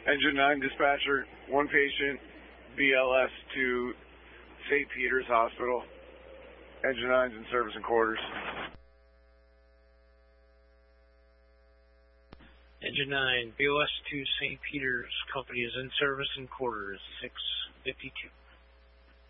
Engine 9 dispatcher, one patient, BLS to St. Peter's Hospital. Engine 9's in service and quarters. Engine 9, BLS to St. Peter's Company is in service and quarters, 652.